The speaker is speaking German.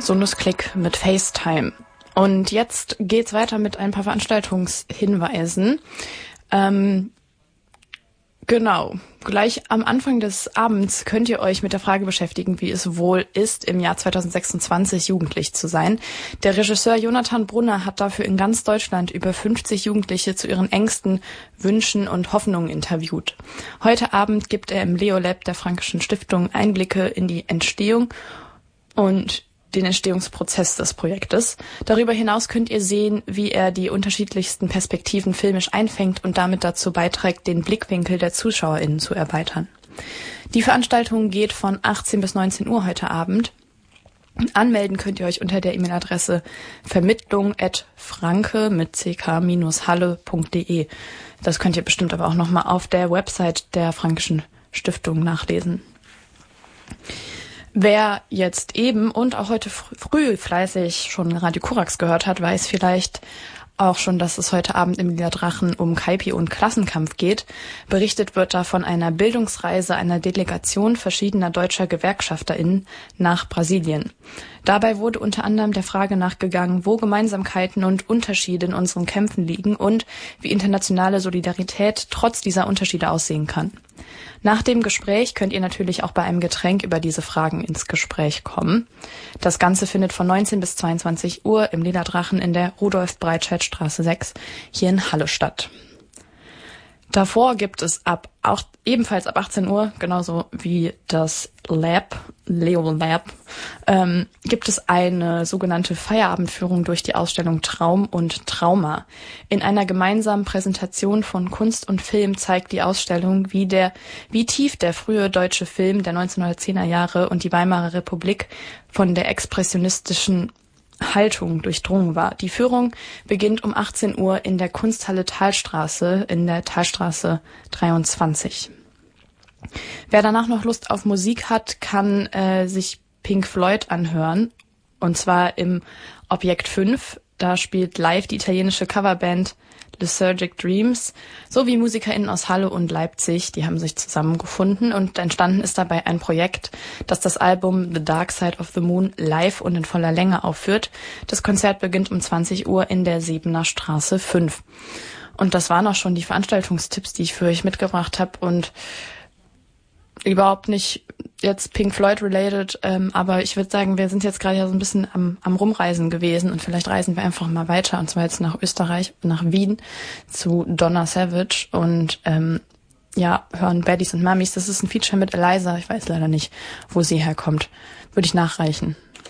So Nussklick mit FaceTime. Und jetzt geht's weiter mit ein paar Veranstaltungshinweisen. Genau. Gleich am Anfang des Abends könnt ihr euch mit der Frage beschäftigen, wie es wohl ist, im Jahr 2026 jugendlich zu sein. Der Regisseur Jonathan Brunner hat dafür in ganz Deutschland über 50 Jugendliche zu ihren Ängsten, Wünschen und Hoffnungen interviewt. Heute Abend gibt er im Leo Lab der Fränkischen Stiftung Einblicke in die Entstehung und den Entstehungsprozess des Projektes. Darüber hinaus könnt ihr sehen, wie er die unterschiedlichsten Perspektiven filmisch einfängt und damit dazu beiträgt, den Blickwinkel der ZuschauerInnen zu erweitern. Die Veranstaltung geht von 18 bis 19 Uhr heute Abend. Anmelden könnt ihr euch unter der E-Mail-Adresse vermittlung@franke mit ck-halle.de. Das könnt ihr bestimmt aber auch nochmal auf der Website der Fränkischen Stiftung nachlesen. Wer jetzt eben und auch heute früh fleißig schon Radio Korax gehört hat, weiß vielleicht auch schon, dass es heute Abend im Lila Drachen um Kaipi und Klassenkampf geht. Berichtet wird da von einer Bildungsreise einer Delegation verschiedener deutscher GewerkschafterInnen nach Brasilien. Dabei wurde unter anderem der Frage nachgegangen, wo Gemeinsamkeiten und Unterschiede in unseren Kämpfen liegen und wie internationale Solidarität trotz dieser Unterschiede aussehen kann. Nach dem Gespräch könnt ihr natürlich auch bei einem Getränk über diese Fragen ins Gespräch kommen. Das Ganze findet von 19 bis 22 Uhr im Lila Drachen in der Rudolf-Breitscheid-Straße 6 hier in Halle statt. Davor gibt es ebenfalls ab 18 Uhr, genauso wie das Leo Lab, gibt es eine sogenannte Feierabendführung durch die Ausstellung Traum und Trauma. In einer gemeinsamen Präsentation von Kunst und Film zeigt die Ausstellung, wie tief der frühe deutsche Film der 1910er Jahre und die Weimarer Republik von der expressionistischen Haltung durchdrungen war. Die Führung beginnt um 18 Uhr in der Kunsthalle Thalstraße in der Thalstraße 23. Wer danach noch Lust auf Musik hat, kann sich Pink Floyd anhören. Und zwar im Objekt 5. Da spielt live die italienische Coverband Lysergic Dreams sowie MusikerInnen aus Halle und Leipzig. Die haben sich zusammengefunden und entstanden ist dabei ein Projekt, das das Album The Dark Side of the Moon live und in voller Länge aufführt. Das Konzert beginnt um 20 Uhr in der Sebener Straße 5. Und das waren auch schon die Veranstaltungstipps, die ich für euch mitgebracht habe und überhaupt nicht jetzt Pink Floyd related, aber ich würde sagen, wir sind jetzt gerade ja so ein bisschen am Rumreisen gewesen und vielleicht reisen wir einfach mal weiter und zwar jetzt nach Österreich, nach Wien zu Donna Savage und hören Baddies und Mummies. Das ist ein Feature mit Eliza, ich weiß leider nicht, wo sie herkommt. Würde ich nachreichen.